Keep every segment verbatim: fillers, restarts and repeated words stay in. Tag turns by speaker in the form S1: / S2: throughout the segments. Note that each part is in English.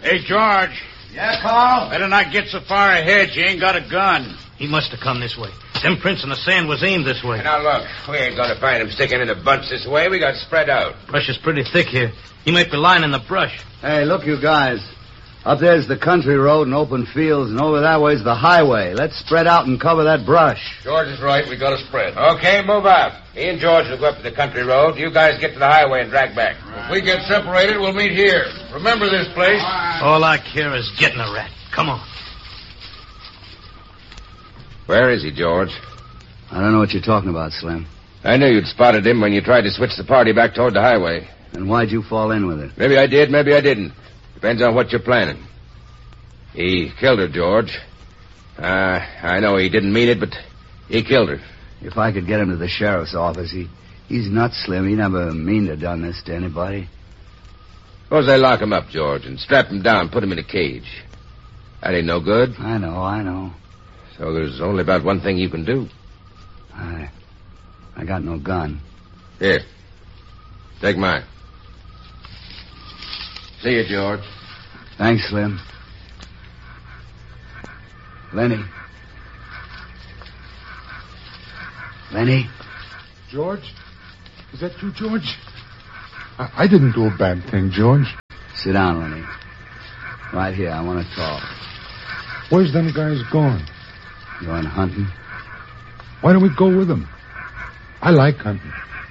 S1: Hey, George.
S2: Yeah, Carl?
S1: Better not get so far ahead. You ain't got a gun.
S3: He must have come this way. Them prints in the sand was aimed this way.
S4: Now, look, we ain't gonna find him sticking in a bunch this way. We got spread out.
S3: Brush is pretty thick here. He might be lying in the brush.
S2: Hey, look, you guys. Up there's the country road and open fields, and over that way's the highway. Let's spread out and cover that brush.
S4: George is right. We gotta spread. Okay, move out. Me and George will go up to the country road. You guys get to the highway and drag back.
S5: If we get separated, we'll meet here. Remember this place.
S3: All I care is getting a rat. Come on.
S4: Where is he, George?
S2: I don't know what you're talking about, Slim.
S4: I knew you'd spotted him when you tried to switch the party back toward the highway.
S2: And why'd you fall in with it?
S4: Maybe I did, maybe I didn't. Depends on what you're planning. He killed her, George. Uh, I know he didn't mean it, but he killed her.
S2: If I could get him to the sheriff's office, he he's nuts, Slim. He never mean to have done this to anybody.
S4: Suppose they lock him up, George, and strap him down, put him in a cage. That ain't no good.
S2: I know, I know.
S4: So there's only about one thing you can do.
S2: I... I got no gun.
S4: Here. Take mine. See you, George.
S2: Thanks, Slim. Lenny. Lenny?
S5: George? Is that you, George? I, I didn't do a bad thing, George.
S2: Sit down, Lenny. Right here, I want to talk.
S5: Where's them guys going?
S2: Going hunting?
S5: Why don't we go with them? I like hunting.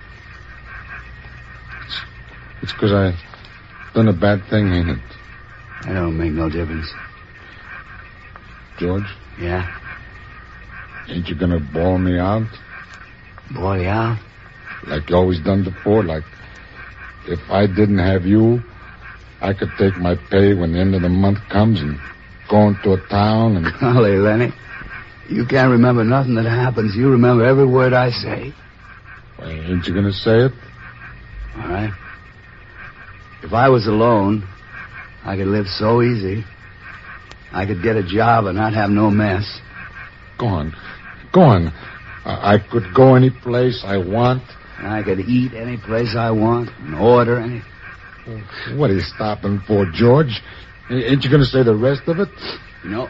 S5: It's, it's 'cause I done a bad thing, ain't it?
S2: That don't make no difference.
S5: George?
S2: Yeah?
S5: Ain't you gonna bawl me out?
S2: Bawl you out?
S5: Like you always done before? Like, if I didn't have you, I could take my pay when the end of the month comes and go into a town and...
S2: Golly, Lenny. You can't remember nothing that happens. You remember every word I say.
S5: Well, ain't you gonna say it?
S2: All right. If I was alone, I could live so easy. I could get a job and not have no mess.
S5: Go on. Go on. I, I could go any place I want.
S2: I could eat any place I want and order any...
S5: What are you stopping for, George? Ain't you gonna say the rest of it?
S2: No.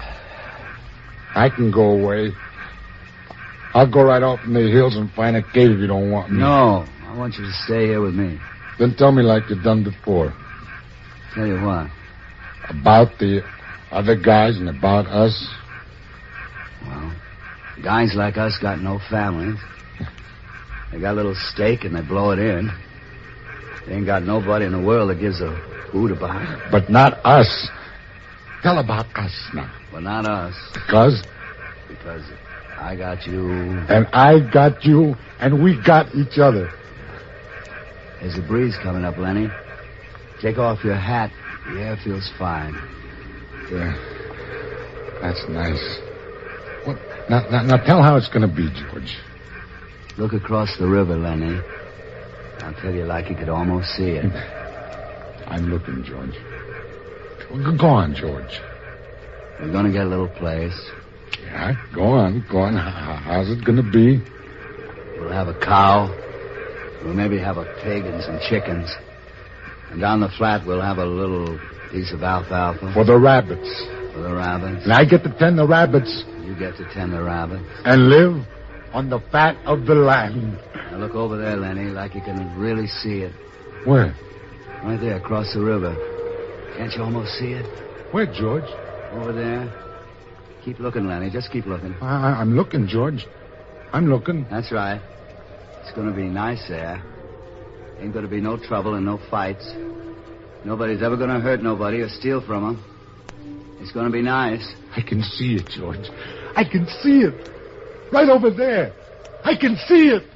S5: I can go away. I'll go right off in the hills and find a cave if you don't want me.
S2: No, I want you to stay here with me.
S5: Then tell me like you've done before.
S2: Tell you what?
S5: About the other guys and about us.
S2: Well, guys like us got no families. They got a little stake and they blow it in. They ain't got nobody in the world that gives a hoot about it.
S5: But not us. Tell about us now.
S2: Well, not us.
S5: Because?
S2: Because I got you.
S5: And I got you, and we got each other.
S2: There's a breeze coming up, Lenny. Take off your hat. The air feels fine.
S5: Yeah. That's nice. What? Now, now, now tell how it's going to be, George.
S2: Look across the river, Lenny. I'll tell you like you could almost see it.
S5: I'm looking, George. Go on, George.
S2: We're going to get a little place.
S5: Yeah, go on, go on. How's it going to be?
S2: We'll have a cow. We'll maybe have a pig and some chickens. And down the flat, we'll have a little piece of alfalfa.
S5: For the rabbits.
S2: For the rabbits.
S5: And I get to tend the rabbits.
S2: You get to tend the rabbits.
S5: And live on the fat of the land.
S2: Now look over there, Lenny, like you can really see it.
S5: Where?
S2: Right there, across the river. Can't you almost see it?
S5: Where, George?
S2: Over there. Keep looking, Lenny. Just keep looking.
S5: I, I'm looking, George. I'm looking.
S2: That's right. It's going to be nice there. Ain't going to be no trouble and no fights. Nobody's ever going to hurt nobody or steal from them. It's going to be nice.
S5: I can see it, George. I can see it. Right over there. I can see it.